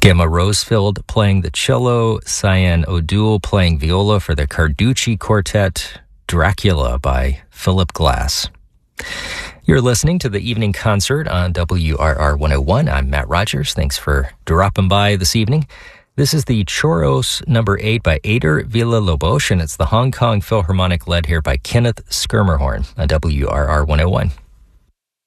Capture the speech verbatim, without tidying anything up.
Gemma Rosefield playing the cello, Cyan O'Doul playing viola for the Carducci Quartet, Dracula by Philip Glass. You're listening to the evening concert on W R R one oh one. I'm Matt Rogers. Thanks for dropping by this evening. This is the Choros number eight by Eder Villa-Lobos, and it's the Hong Kong Philharmonic led here by Kenneth Schermerhorn on W R R one oh one.